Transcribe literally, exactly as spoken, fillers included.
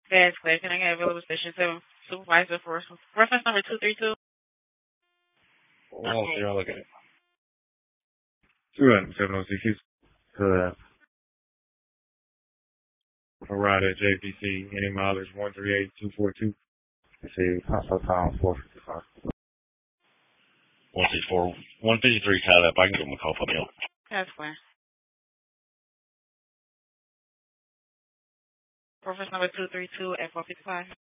Gas clear. Can I get available station seven supervisor for reference number two three two? One zero, look at it. Two hundred seven oh six. Good. Parada J P C, any mileage one three eight two four two. Let's see, console time four fifty-five. one sixty-four, one fifty-three tied up. I can give him a call for me. Gas clear. Reference number two three two at four fifty-five.